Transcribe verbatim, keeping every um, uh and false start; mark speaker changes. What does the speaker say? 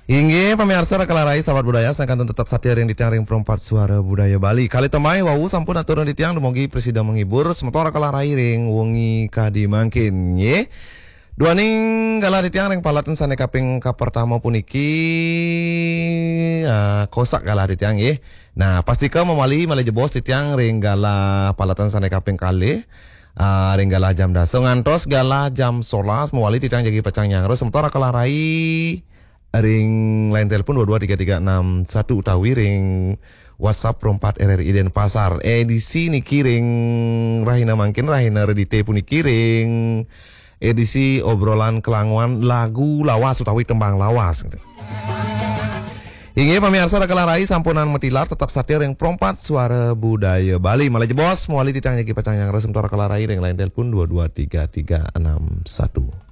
Speaker 1: Hingga pemirsa rekalarai sahabat budaya saya akan tetap satir yang di tiang ring perempat suara budaya Bali. Kali temai wau sampun aturun di tiang demogi presiden menghibur sementara rekalarai ring wengi kadi mangkin ye. Dua ning gala di tiang ring palaten sane kaping ka pertama puniki uh, kosak gala di tiang ye. Nah, pastikan memali male jebos di tiang ring gala palaten sane kaping kali. Uh, ring gala jam das ngantos gala jam solas mewali di tiang jagi pacang nyangro sementara rekalarai ring line telepon dua dua tiga tiga enam satu utawi ring WhatsApp perempat R R I Denpasar edisi niki ring rahina mangkin rahina redite puniki ring edisi obrolan kelangwan lagu lawas utawi tembang lawas gitu. Hingga pemirsa rekalarai sampunan metilar tetap satir ring perempat suara budaya Bali malah jebos muali ditanya ki pacang yang resem tora rekalarai ring line telepon dua dua tiga tiga enam satu.